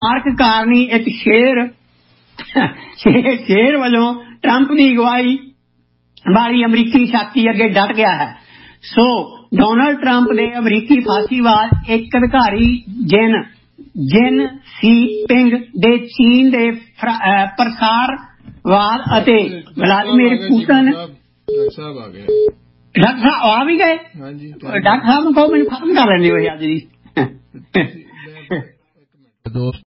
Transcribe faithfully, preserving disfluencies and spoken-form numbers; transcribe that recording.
Mark Carney ਇੱਕ ਸ਼ੇਰ ਸ਼ੇਰ ਵੱਲੋਂ ਟਰੰਪ ਦੀ ਅਗਵਾਈ ਵਾਲੀ ਅਮਰੀਕੀ ਸ਼ਕਤੀ ਅੱਗੇ ਡਟ ਗਿਆ ਹੈ। ਸੋ ਡੋਨਲਡ ਟਰੰਪ ਦੇ ਅਮਰੀਕੀ ਫਾਸੀਵਾਦ ਇੱਕ ਅਧਿਕਾਰੀ ਜਿਨ ਜਿਨ ਸੀ ਪਿੰਗ ਦੇ ਚੀਨ ਦੇ ਪ੍ਰਸਾਰਵਾਦ ਅਤੇ ਵਲਾਦੀਮੀਰ ਪੁਤਿਨ ਡਾਕਟਰ ਸਾਹਿਬ ਆ ਵੀ ਗਏ। ਡਾਕਟਰ ਸਾਹਿਬ ਨੂੰ ਕਹੋ ਮੈਨੂੰ ਖਤਮ ਕਰ ਲੈਂਦੇ ਹੋ ਅੱਜ ਦੀ।